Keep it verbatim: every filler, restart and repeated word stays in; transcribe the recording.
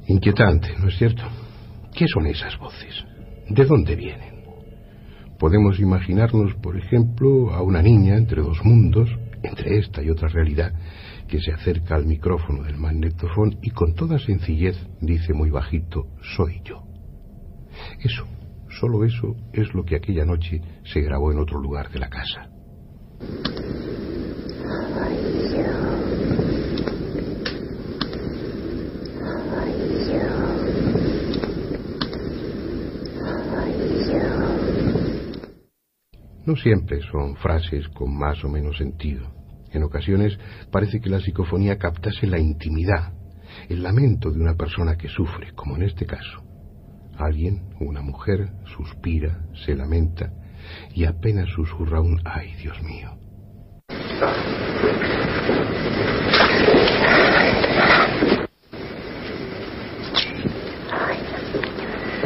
Inquietante, ¿no es cierto? ¿Qué son esas voces? ¿De dónde vienen? Podemos imaginarnos, por ejemplo, a una niña entre dos mundos, entre esta y otra realidad, que se acerca al micrófono del magnetofón y con toda sencillez dice muy bajito: soy yo. Eso, solo eso es lo que aquella noche se grabó en otro lugar de la casa. No siempre son frases con más o menos sentido. En ocasiones parece que la psicofonía captase la intimidad, el lamento de una persona que sufre, como en este caso. Alguien, una mujer, suspira, se lamenta y apenas susurra un «ay, Dios mío».